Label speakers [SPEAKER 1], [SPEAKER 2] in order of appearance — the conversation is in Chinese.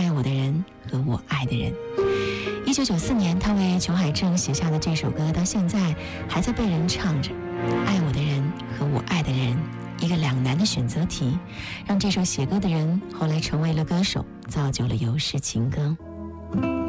[SPEAKER 1] 爱我的人和我爱的人。1994年，他为裘海正写下的这首歌，到现在还在被人唱着。爱我的人和我爱的人，一个两难的选择题，让这首写歌的人后来成为了歌手，造就了有诗情歌。